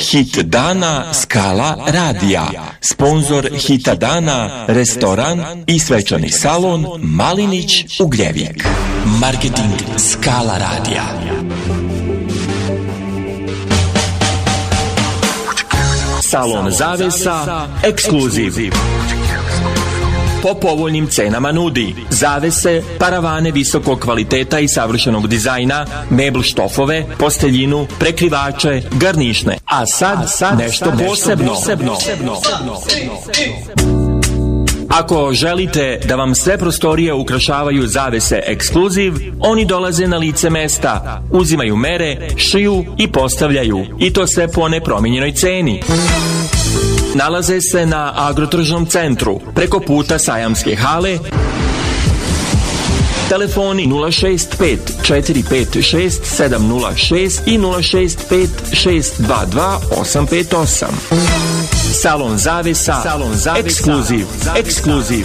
hit dana Skala radija. Sponzor hita dana, restoran i svečani salon Malinić Ugljevik. Marketing Skala radija. Salon zavesa Ekskluziv. Po povoljnim cenama nudi zavese, paravane visokog kvaliteta i savršenog dizajna, mebl štofove, posteljinu, prekrivače, garnišne. A sad nešto posebno. Ako želite da vam sve prostorije ukrašavaju zavese Ekskluziv, oni dolaze na lice mesta, uzimaju mere, šiju i postavljaju. I to sve po nepromijenjenoj ceni. Nalaze se na Agrotržnom centru, preko puta Sajamske hale. Telefoni 065 456 706 i 065 622 858. Salon zavesa Ekskluziv.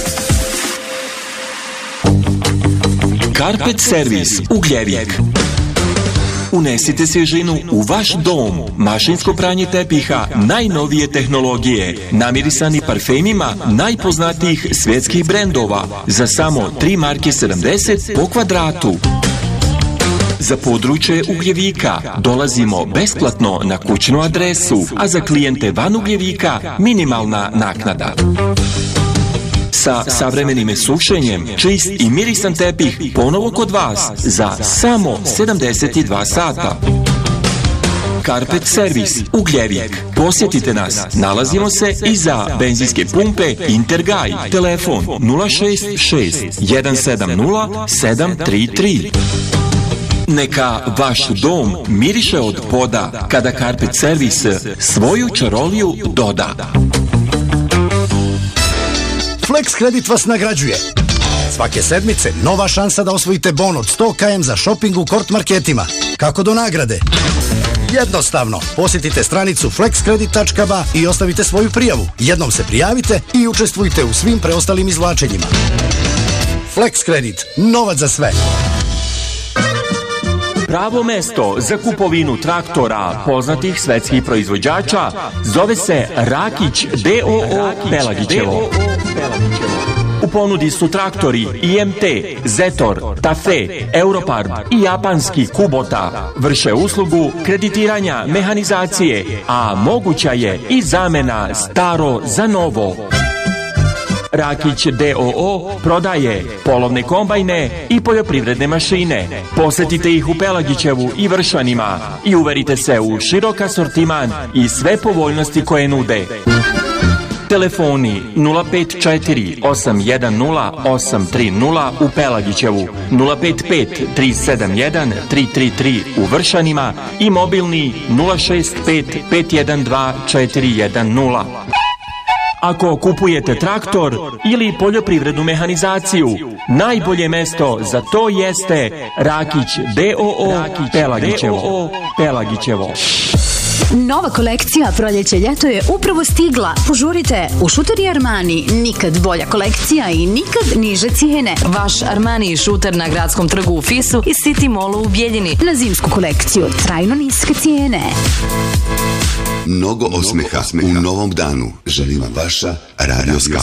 Karpet servis Ugljevik. Unesite svježinu u vaš dom. Mašinsko pranje tepiha najnovije tehnologije, namirisani parfemima najpoznatijih svjetskih brendova za samo 3 marke 70 po kvadratu. Za područje Ugljevika dolazimo besplatno na kućnu adresu, a za klijente van Ugljevika minimalna naknada. Sa savremenim sušenjem, čist i mirisan tepih ponovo kod vas za samo 72 sata. Karpet servis Ugljevik. Posjetite nas. Nalazimo se iza benzinske pumpe Intergaj. Telefon 066 170 733. Neka vaš dom miriše od poda kada Karpet servis svoju čaroliju doda. Flex Kredit vas nagrađuje. Svake sedmice nova šansa da osvojite bon od 100 km za shopping u Kort marketima. Kako do nagrade? Jednostavno, posjetite stranicu flexkredit.ba i ostavite svoju prijavu. Jednom se prijavite i učestvujte u svim preostalim izvlačenjima. Flex Kredit, novac za sve. Pravo mesto za kupovinu traktora poznatih svetskih proizvođača zove se Rakić D.O.O. Pelagićevo. U ponudi su traktori IMT, Zetor, Tafe, Europarb i japanski Kubota. Vrše uslugu kreditiranja mehanizacije, a moguća je i zamena staro za novo. Rakić D.O.O. prodaje polovne kombajne i poljoprivredne mašine. Posjetite ih u Pelagićevu i Vršanima i uverite se u širok asortiman i sve povoljnosti koje nude. Telefoni 054 810 830 u Pelagićevu, 055 371 333 u Vršanima i mobilni 065 512 410. Ako kupujete traktor ili poljoprivrednu mehanizaciju, najbolje mesto za to jeste Rakić D.O.O. Pelagićevo. Nova kolekcija proljeće-ljeto je upravo stigla. Požurite, u Šuteri Armani nikad bolja kolekcija i nikad niže cijene. Vaš Armani šuter na Gradskom trgu u Fisu i City Mallu u Bijeljini. Na zimsku kolekciju trajno niske cijene. Mnogo osmeha u novom danu želi vam vaša Radio Skala.